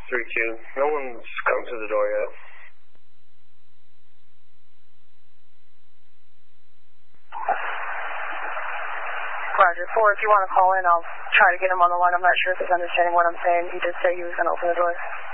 3-2. No one's come to the door yet. Roger. 4, if you want to call in, I'll try to get him on the line. I'm not sure if he's understanding what I'm saying. He did say he was going to open the door.